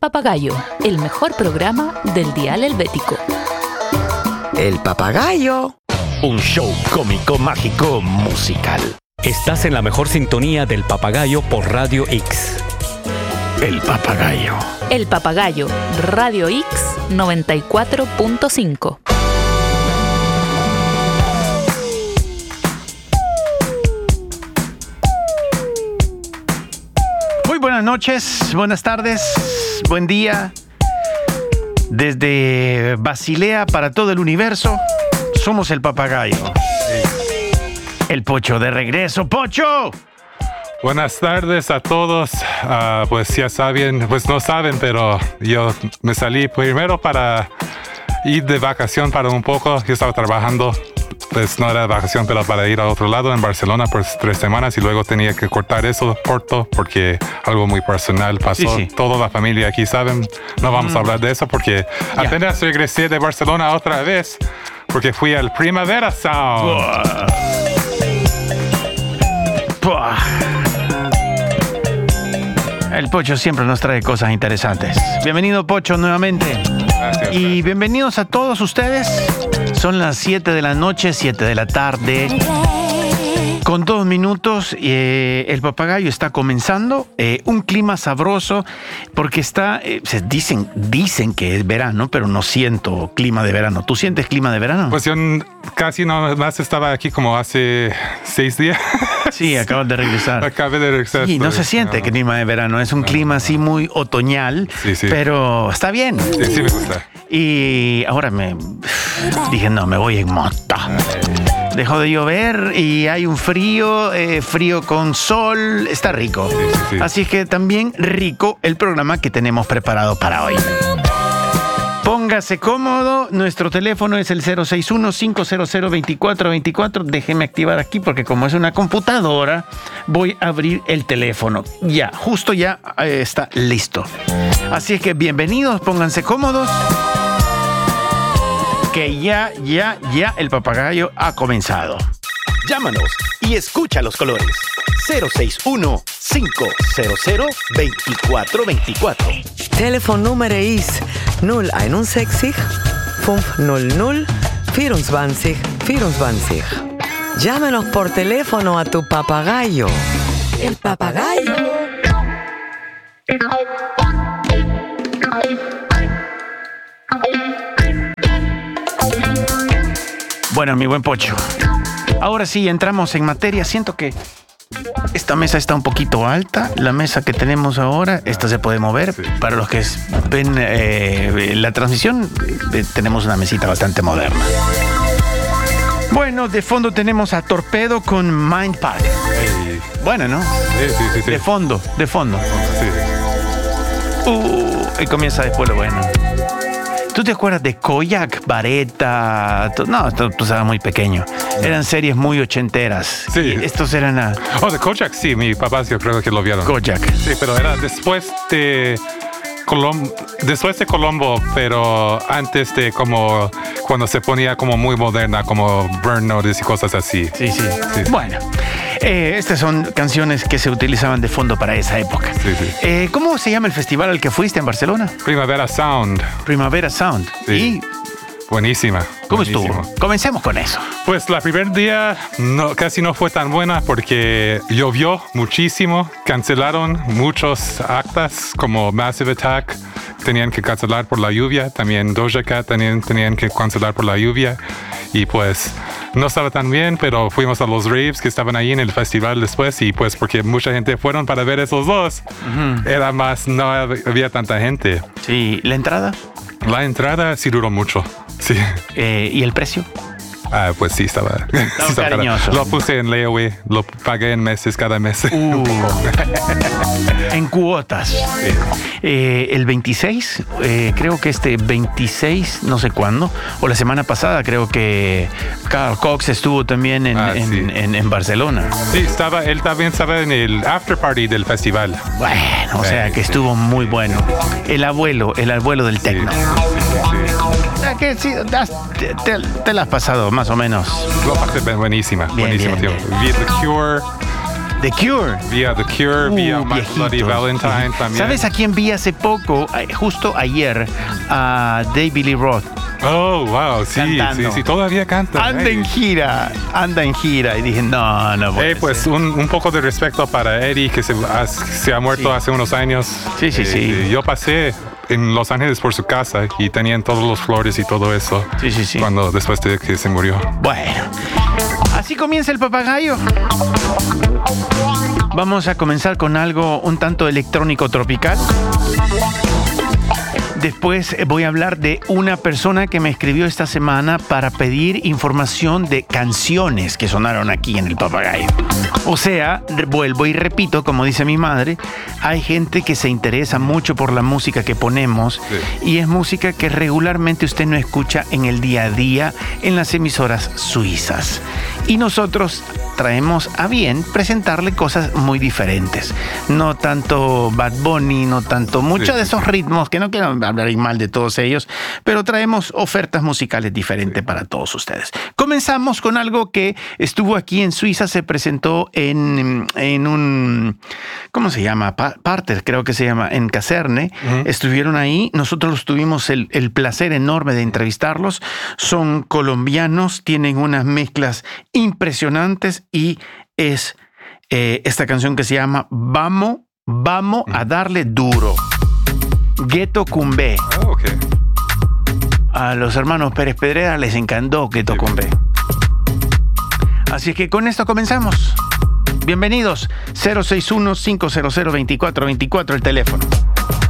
Papagayo, el mejor programa del dial helvético. El Papagayo. Un show cómico, mágico, musical. Estás en la mejor sintonía del Papagayo por Radio X. El Papagayo. El Papagayo, Radio X 94.5. Muy buenas noches, buenas tardes, buen día. Desde Basilea para todo el universo, somos el Papagayo. El Pocho de regreso. ¡Pocho! Buenas tardes a todos. Pues ya saben, pues no saben, pero yo me salí primero para ir de vacación para un poco. Yo estaba trabajando, pues no era de vacación, pero para ir a otro lado en Barcelona por 3 semanas y luego tenía que cortar eso corto porque algo muy personal pasó. Sí. Toda la familia aquí saben, no vamos a hablar de eso porque apenas regresé de Barcelona otra vez porque fui al Primavera Sound. El Pocho siempre nos trae cosas interesantes. Bienvenido, Pocho, nuevamente. Gracias. Y bienvenidos a todos ustedes. Son las 7 de la noche, 7 de la tarde. Con 2 minutos, el Papagayo está comenzando. Un clima sabroso, porque está... dicen que es verano, pero no siento clima de verano. ¿Tú sientes clima de verano? Pues yo casi no más estaba aquí como hace 6 días. Sí, acabas de regresar. Acabé de regresar. Sí, no se siente clima de verano. Es un clima así muy otoñal, Sí. pero está bien. Sí, me gusta. Y ahora dije, no, me voy en moto. Dejó de llover y hay un frío con sol. Está rico. Sí. Así que también rico el programa que tenemos preparado para hoy. Póngase cómodo. Nuestro teléfono es el 061-500-2424. Déjeme activar aquí porque como es una computadora, voy a abrir el teléfono. Justo ya está listo. Así es que bienvenidos, pónganse cómodos. Que ya el Papagayo ha comenzado. Llámanos y escucha los colores. 061-500-2424. Telefonnummer ist 061 500 24 24. Llámenos por teléfono a tu Papagayo. El Papagayo. Bueno, mi buen Pocho, ahora sí entramos en materia. Siento que esta mesa está un poquito alta. La mesa que tenemos ahora, esta se puede mover. Sí. Para los que ven la transmisión, tenemos una mesita bastante moderna. Bueno, de fondo tenemos a Torpedo con Mindpack. Hey. Bueno, ¿no? Sí. De fondo. Sí. Y comienza después lo bueno. ¿Tú te acuerdas de Kojak, Vareta? No, tú estabas muy pequeño. Eran series muy ochenteras. Sí. Y estos eran a De Kojak, sí, mi papá yo creo que lo vieron. Kojak. Sí, pero era después de Colombo, pero antes de como cuando se ponía como muy moderna, como Burn Notice y cosas así. Sí. Bueno, estas son canciones que se utilizaban de fondo para esa época. Sí. ¿Cómo se llama el festival al que fuiste en Barcelona? Primavera Sound. Primavera Sound. Sí. ¿Y Buenísima. cómo buenísimo. estuvo? Comencemos con eso. Pues la primer día casi no fue tan buena porque llovió muchísimo. Cancelaron muchos actas como Massive Attack. Tenían que cancelar por la lluvia. También Doja Cat tenían que cancelar por la lluvia. Y pues no estaba tan bien, pero fuimos a los raves que estaban ahí en el festival después. Y pues porque mucha gente fueron para ver esos dos, era más, no había tanta gente. Sí, ¿la entrada? La entrada sí duró mucho. Sí. ¿Y el precio? Pues sí, estaba cariñoso. Lo puse en layaway, lo pagué en meses, cada mes. En cuotas. El 26, creo que 26, no sé cuándo, o la semana pasada creo que Carl Cox estuvo también en Barcelona. Sí, él también estaba en el after party del festival. Bueno, o sea que estuvo muy bueno. El abuelo del techno. Sí. Que sí, te la has pasado más o menos. Lo pasé buenísima, Bien, buenísimo, bien, tío. Vi The Cure, The Cure. Vía The Cure, vía My Bloody Valentine también. ¿Sabes a quién vi hace poco, justo ayer? A David Lee Roth. Oh, wow, sí, todavía canta. Anda en gira. Y dije, no puede pues ser. un poco de respeto para Eddie, que se ha muerto hace unos años. Sí. Yo pasé en Los Ángeles por su casa y tenían todos los flores y todo eso. Sí. Después de que se murió. Bueno, así comienza el papagayo. Vamos a comenzar con algo un tanto electrónico tropical. Después voy a hablar de una persona que me escribió esta semana para pedir información de canciones que sonaron aquí en el papagayo. O sea, vuelvo y repito, como dice mi madre, hay gente que se interesa mucho por la música que ponemos y es música que regularmente usted no escucha en el día a día en las emisoras suizas. Y nosotros traemos a bien presentarle cosas muy diferentes. No tanto Bad Bunny, no tanto muchos de esos ritmos, que no quiero hablar mal de todos ellos, pero traemos ofertas musicales diferentes para todos ustedes. Comenzamos con algo que estuvo aquí en Suiza, se presentó en un, ¿cómo se llama? Parter, creo que se llama, en Caserne. Estuvieron ahí, nosotros tuvimos el placer enorme de entrevistarlos. Son colombianos, tienen unas mezclas impresionantes y es esta canción que se llama Vamos a darle duro. Ghetto Cumbé. Okay. A los hermanos Pérez Pedrera les encantó Ghetto Cumbé. Así que con esto comenzamos. Bienvenidos. 061-500-2424 el teléfono.